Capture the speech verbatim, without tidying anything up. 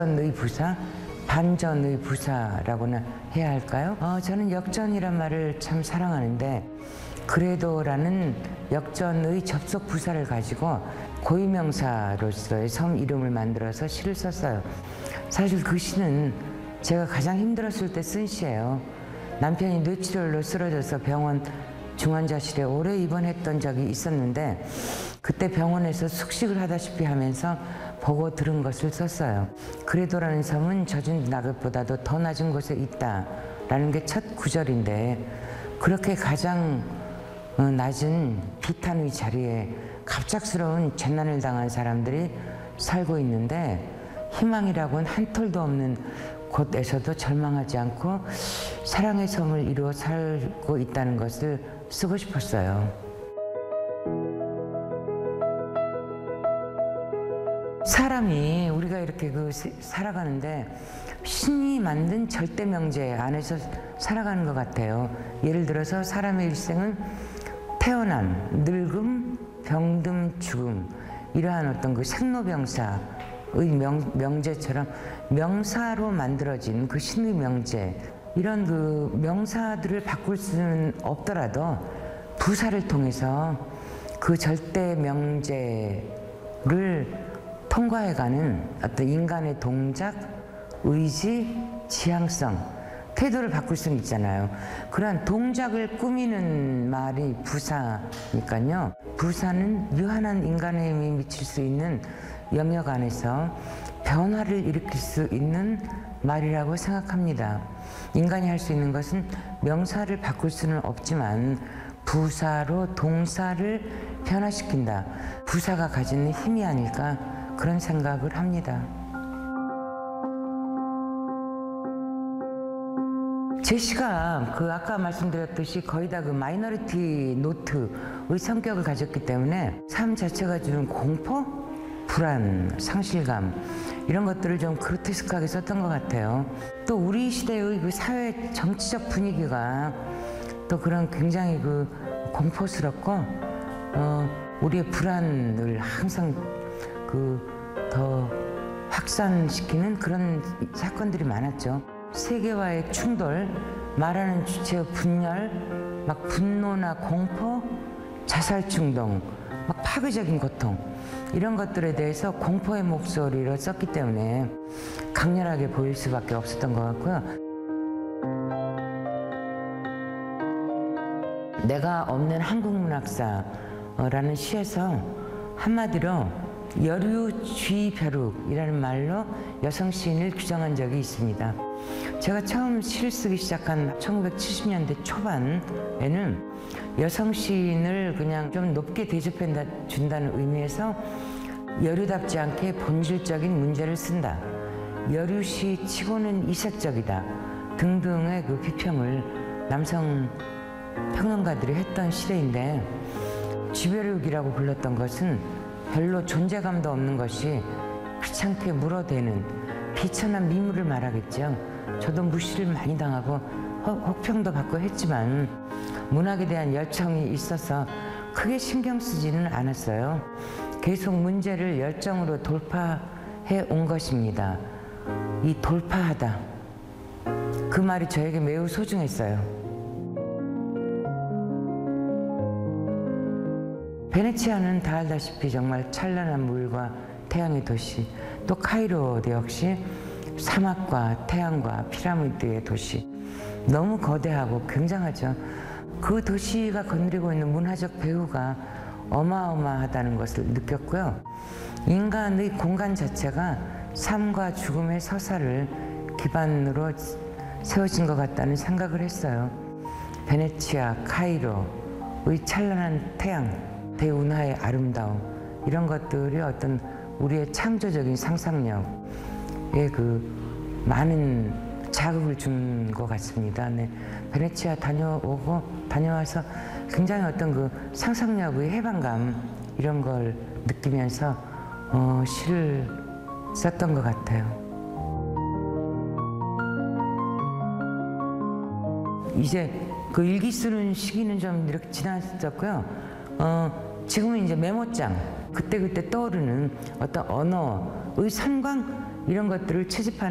의 부사, 반전의 부사라고나 해야 할까요? 어, 저는 역전이란 말을 참 사랑하는데 그래도라는 역전의 접속 부사를 가지고 고유명사로서의 섬 이름을 만들어서 시를 썼어요. 사실 그 시는 제가 가장 힘들었을 때 쓴 시예요. 남편이 뇌출혈로 쓰러져서 병원 중환자실에 오래 입원했던 적이 있었는데 그때 병원에서 숙식을 하다시피 하면서 보고 들은 것을 썼어요. 그래도라는 섬은 젖은 낙엽보다도 더 낮은 곳에 있다라는 게 첫 구절인데 그렇게 가장 낮은 비탄의 자리에 갑작스러운 재난을 당한 사람들이 살고 있는데 희망이라고는 한 톨도 없는 곳에서도 절망하지 않고 사랑의 섬을 이루어 살고 있다는 것을 쓰고 싶었어요. 사람이 우리가 이렇게 그 살아가는데 신이 만든 절대 명제 안에서 살아가는 것 같아요. 예를 들어서 사람의 일생은 태어남, 늙음, 병듦, 죽음 이러한 어떤 그 생로병사의 명, 명제처럼 명사로 만들어진 그 신의 명제 이런 그 명사들을 바꿀 수는 없더라도 부사를 통해서 그 절대 명제를 통과해가는 어떤 인간의 동작, 의지, 지향성, 태도를 바꿀 수는 있잖아요. 그러한 동작을 꾸미는 말이 부사니까요. 부사는 유한한 인간의 힘이 미칠 수 있는 영역 안에서 변화를 일으킬 수 있는 말이라고 생각합니다. 인간이 할 수 있는 것은 명사를 바꿀 수는 없지만 부사로 동사를 변화시킨다. 부사가 가지는 힘이 아닐까 그런 생각을 합니다. 제 시가 그 아까 말씀드렸듯이 거의 다 그 마이너리티 노트의 성격을 가졌기 때문에 삶 자체가 주는 공포, 불안, 상실감 이런 것들을 좀 그로테스크하게 썼던 것 같아요. 또 우리 시대의 그 사회 정치적 분위기가 또 그런 굉장히 그 공포스럽고 어, 우리의 불안을 항상 그 더 확산시키는 그런 사건들이 많았죠. 세계와의 충돌, 말하는 주체의 분열, 막 분노나 공포, 자살 충동, 막 파괴적인 고통 이런 것들에 대해서 공포의 목소리로 썼기 때문에 강렬하게 보일 수밖에 없었던 것 같고요. 내가 없는 한국문학사라는 시에서 한마디로 여류쥐벼룩이라는 말로 여성 시인을 규정한 적이 있습니다. 제가 처음 시를 쓰기 시작한 천구백칠십 년대 초반에는 여성 시인을 그냥 좀 높게 대접해 준다는 의미에서 여류답지 않게 본질적인 문제를 쓴다. 여류시 치고는 이색적이다. 등등의 그 비평을 남성 평론가들이 했던 시대인데 쥐벼룩이라고 불렀던 것은 별로 존재감도 없는 것이 귀찮게 물어대는 비천한 미물을 말하겠죠. 저도 무시를 많이 당하고 혹평도 받고 했지만 문학에 대한 열정이 있어서 크게 신경 쓰지는 않았어요. 계속 문제를 열정으로 돌파해 온 것입니다. 이 돌파하다 그 말이 저에게 매우 소중했어요. 베네치아는 다 알다시피 정말 찬란한 물과 태양의 도시, 또 카이로도 역시 사막과 태양과 피라미드의 도시, 너무 거대하고 굉장하죠. 그 도시가 건드리고 있는 문화적 배후가 어마어마하다는 것을 느꼈고요. 인간의 공간 자체가 삶과 죽음의 서사를 기반으로 세워진 것 같다는 생각을 했어요. 베네치아, 카이로의 찬란한 태양, 대운하의 아름다움 이런 것들이 어떤 우리의 창조적인 상상력에 그 많은 자극을 준 것 같습니다. 네, 베네치아 다녀오고 다녀와서 굉장히 어떤 그 상상력의 해방감 이런 걸 느끼면서 어, 시를 썼던 것 같아요. 이제 그 일기 쓰는 시기는 좀 이렇게 지났었고요. 어, 지금은 이제 메모장, 그때그때 떠오르는 어떤 언어의 선광 이런 것들을 채집하는